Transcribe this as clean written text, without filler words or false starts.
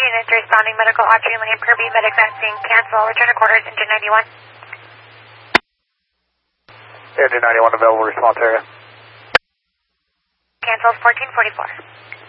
units responding medical Audrey Lane per B medic vaccine. Cancel. Return to quarters engine 91. Engine 91 available response area. Cancel 1444.